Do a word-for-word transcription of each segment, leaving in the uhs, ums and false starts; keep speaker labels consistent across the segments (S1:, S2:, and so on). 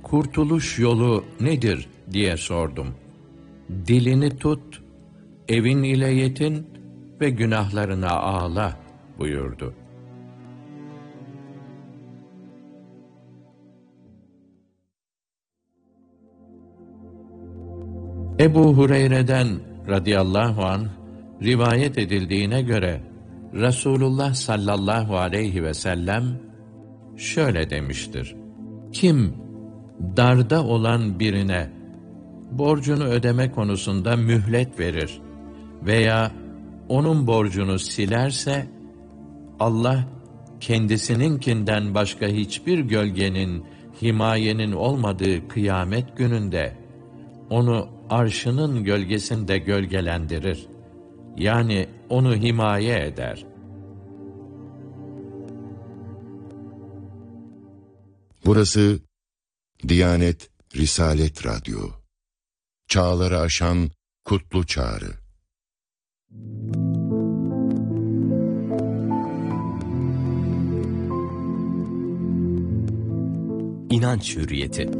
S1: Kurtuluş yolu nedir diye sordum. Dilini tut, evin ile yetin ve günahlarına ağla buyurdu. Ebu Hureyre'den radıyallahu anh rivayet edildiğine göre Resulullah sallallahu aleyhi ve sellem şöyle demiştir: Kim darda olan birine borcunu ödeme konusunda mühlet verir veya onun borcunu silerse, Allah kendisininkinden başka hiçbir gölgenin, himayenin olmadığı kıyamet gününde onu arşının gölgesinde gölgelendirir. Yani onu himaye eder.
S2: Burası Diyanet Risalet Radyo. Çağları aşan kutlu çağrı.
S3: İnanç hürriyeti.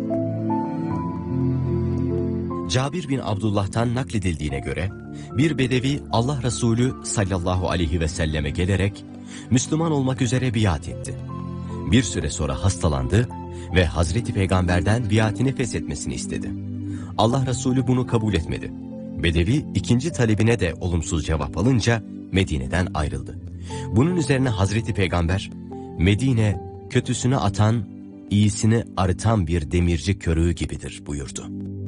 S3: Cabir bin Abdullah'tan nakledildiğine göre, bir bedevi Allah Resulü sallallahu aleyhi ve selleme gelerek Müslüman olmak üzere biat etti. Bir süre sonra hastalandı ve Hazreti Peygamber'den biatini feshetmesini istedi. Allah Resulü bunu kabul etmedi. Bedevi ikinci talebine de olumsuz cevap alınca Medine'den ayrıldı. Bunun üzerine Hazreti Peygamber, Medine kötüsünü atan, iyisini arıtan bir demirci körüğü gibidir buyurdu.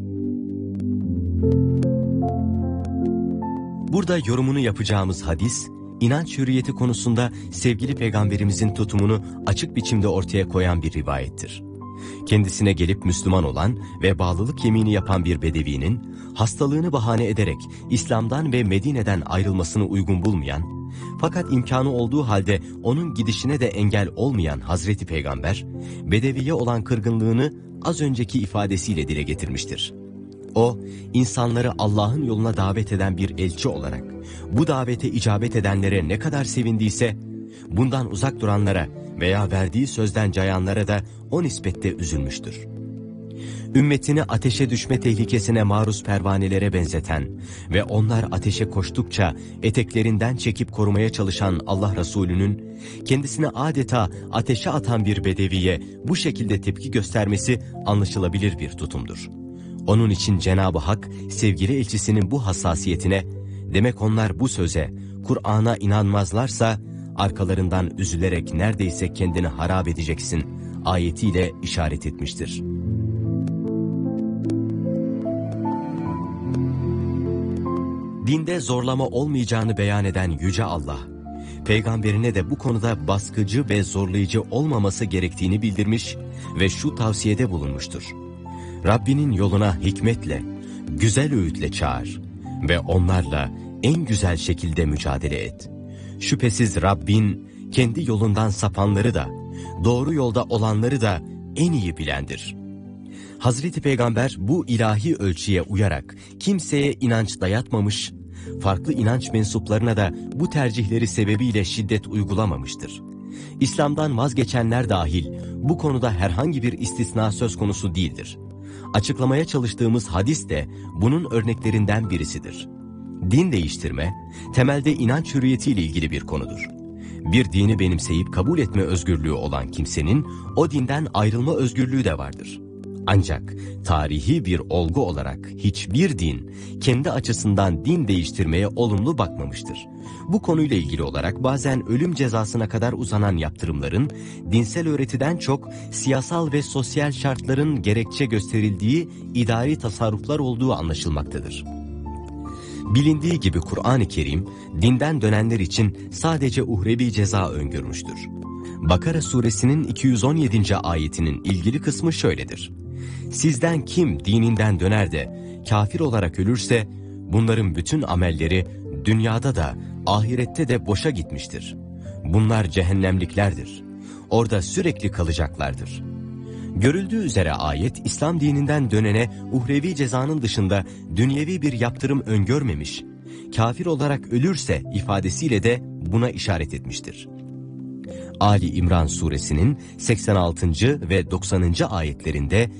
S3: Burada yorumunu yapacağımız hadis, inanç hürriyeti konusunda sevgili Peygamberimizin tutumunu açık biçimde ortaya koyan bir rivayettir. Kendisine gelip Müslüman olan ve bağlılık yemini yapan bir bedevinin, hastalığını bahane ederek İslam'dan ve Medine'den ayrılmasını uygun bulmayan, fakat imkanı olduğu halde onun gidişine de engel olmayan Hazreti Peygamber, bedeviye olan kırgınlığını az önceki ifadesiyle dile getirmiştir. O, insanları Allah'ın yoluna davet eden bir elçi olarak, bu davete icabet edenlere ne kadar sevindiyse, bundan uzak duranlara veya verdiği sözden cayanlara da o nispette üzülmüştür. Ümmetini ateşe düşme tehlikesine maruz pervanelere benzeten ve onlar ateşe koştukça eteklerinden çekip korumaya çalışan Allah Resulü'nün, kendisine adeta ateşe atan bir bedeviye bu şekilde tepki göstermesi anlaşılabilir bir tutumdur. Onun için Cenab-ı Hak sevgili elçisinin bu hassasiyetine, demek onlar bu söze, Kur'an'a inanmazlarsa arkalarından üzülerek neredeyse kendini harap edeceksin ayetiyle işaret etmiştir. Dinde zorlama olmayacağını beyan eden Yüce Allah, Peygamberine de bu konuda baskıcı ve zorlayıcı olmaması gerektiğini bildirmiş ve şu tavsiyede bulunmuştur: Rabbinin yoluna hikmetle, güzel öğütle çağır ve onlarla en güzel şekilde mücadele et. Şüphesiz Rabbin kendi yolundan sapanları da, doğru yolda olanları da en iyi bilendir. Hazreti Peygamber bu ilahi ölçüye uyarak kimseye inanç dayatmamış, farklı inanç mensuplarına da bu tercihleri sebebiyle şiddet uygulamamıştır. İslam'dan vazgeçenler dahil bu konuda herhangi bir istisna söz konusu değildir. Açıklamaya çalıştığımız hadis de bunun örneklerinden birisidir. Din değiştirme, temelde inanç hürriyetiyle ilgili bir konudur. Bir dini benimseyip kabul etme özgürlüğü olan kimsenin o dinden ayrılma özgürlüğü de vardır. Ancak tarihi bir olgu olarak hiçbir din kendi açısından din değiştirmeye olumlu bakmamıştır. Bu konuyla ilgili olarak bazen ölüm cezasına kadar uzanan yaptırımların dinsel öğretiden çok siyasal ve sosyal şartların gerekçe gösterildiği idari tasarruflar olduğu anlaşılmaktadır. Bilindiği gibi Kur'an-ı Kerim dinden dönenler için sadece uhrevi ceza öngörmüştür. Bakara suresinin iki yüz on yedinci ayetinin ilgili kısmı şöyledir: Sizden kim dininden döner de kafir olarak ölürse bunların bütün amelleri dünyada da ahirette de boşa gitmiştir. Bunlar cehennemliklerdir. Orada sürekli kalacaklardır. Görüldüğü üzere ayet İslam dininden dönene uhrevi cezanın dışında dünyevi bir yaptırım öngörmemiş, kafir olarak ölürse ifadesiyle de buna işaret etmiştir. Ali İmran suresinin seksen altıncı ve doksanıncı ayetlerinde